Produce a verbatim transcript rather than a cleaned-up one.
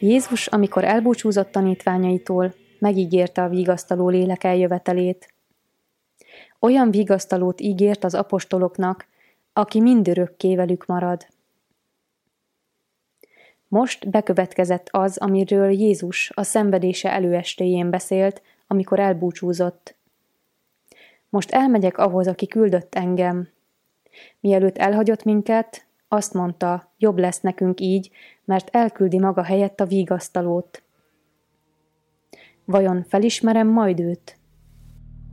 Jézus, amikor elbúcsúzott tanítványaitól, megígérte a vigasztaló lélek eljövetelét. Olyan vigasztalót ígért az apostoloknak, aki mindörökké velük marad. Most bekövetkezett az, amiről Jézus a szenvedése előestéjén beszélt, amikor elbúcsúzott. Most elmegyek ahhoz, aki küldött engem. Mielőtt elhagyott minket, azt mondta, jobb lesz nekünk így, mert elküldi maga helyett a vigasztalót. Vajon felismerem majd őt?